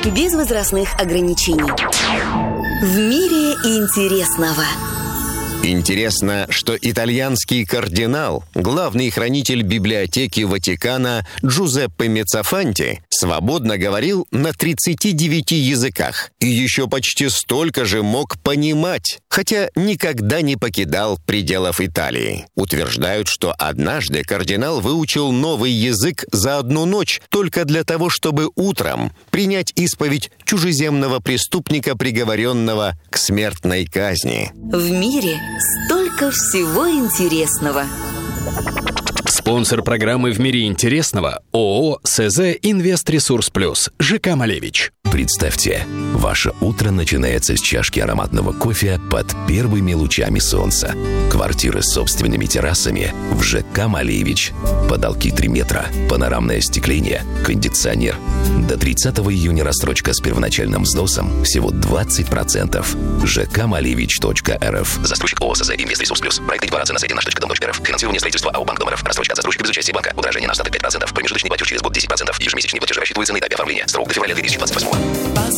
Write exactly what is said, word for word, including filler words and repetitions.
без возрастных ограничений. В мире интересного. Интересно, что итальянский кардинал, главный хранитель библиотеки Ватикана Джузеппе Меццофанти, свободно говорил на тридцати девяти языках и еще почти столько же мог понимать, хотя никогда не покидал пределов Италии. Утверждают, что однажды кардинал выучил новый язык за одну ночь только для того, чтобы утром принять исповедь чужеземного преступника, приговоренного к смертной казни. В мире столько всего интересного. Спонсор программы «В мире интересного» ООО СЗ «Инвестресурс Плюс» ЖК «Малевич». Представьте, ваше утро начинается с чашки ароматного кофе под первыми лучами солнца. Квартиры с собственными террасами в ЖК «Малевич». Потолки три метра, панорамное остекление, кондиционер. До тридцатого июня рассрочка с первоначальным взносом всего двадцать процентов. ЖК Малевич точка эр эф. Застройщик ООО СЗ «Инвестресурс Плюс». Проект декларации на сайте наш точка дом точка эр эф. Финансирование строительства АО «Банк Дом РФ». Рассрочка от застройщика без участия банка. Удорожание на остаток пять процентов. Промежуточный платеж через год десять процентов. Ежемесячные платежи рассчитываются на этапе оформления. Срок до февраля две тысячи двадцать восьмого.